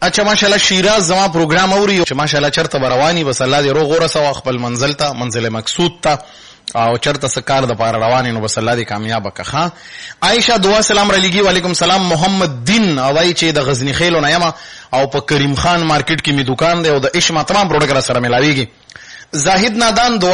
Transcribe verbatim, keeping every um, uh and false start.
اچھا ماشاءالله شیراز زما پروګرام اوري چې ماشاءالله چرته رواني بس الله دې روغ ورسوه خپل منزل ته منزل مقصود ته او چرته سکار د پاره رواني نو بس الله دې کامیاب کړه. عائشہ دعا سلام را لګي وعلیکم سلام. محمد دین اوای چې د غزنی خیلو نه یم او په کریم خان مارکیټ کې می دکان دی او د اشما تمام پروډکټ سره ملاويږي. زاهد نادان دعا